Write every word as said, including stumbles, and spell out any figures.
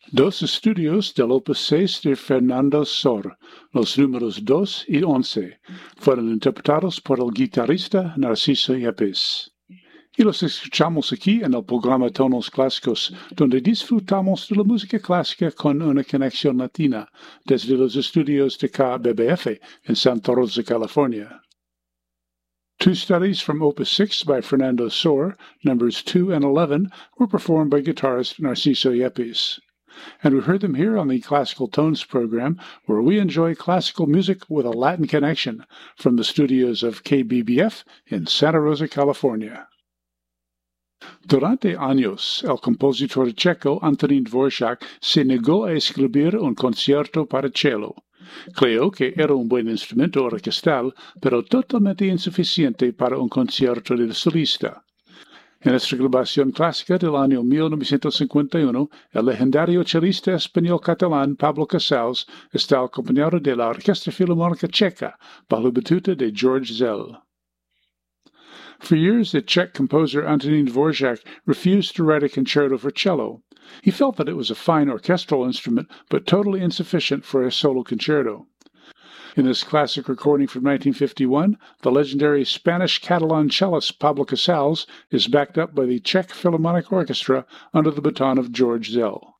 Dos estudios del Opus seis de Fernando Sor, los números dos y once, fueron interpretados por el guitarrista Narciso Yepes. Y los escuchamos aquí en el programa Tonos Clásicos, donde disfrutamos de la música clásica con una conexión latina desde los estudios de K B B F in Santa Rosa, California. Two studies from Opus six by Fernando Sor, numbers two and eleven, were performed by guitarist Narciso Yepes. And we heard them here on the Classical Tones program, where we enjoy classical music with a Latin connection from the studios of K B B F in Santa Rosa, California. Durante años, el compositor checo Antonín Dvořák se negó a escribir un concierto para cello. Creo que era un buen instrumento orquestal, pero totalmente insuficiente para un concierto del solista. En esta grabación clásica del año mil novecientos cincuenta y uno, el legendario chelista español catalán Pablo Casals está acompañado de la Orquesta Filarmónica Checa bajo la batuta de George Szell. For years, the Czech composer Antonín Dvořák refused to write a concerto for cello. He felt that it was a fine orchestral instrument, but totally insufficient for a solo concerto. In this classic recording from nineteen fifty-one, the legendary Spanish-Catalan cellist Pablo Casals is backed up by the Czech Philharmonic Orchestra under the baton of George Szell.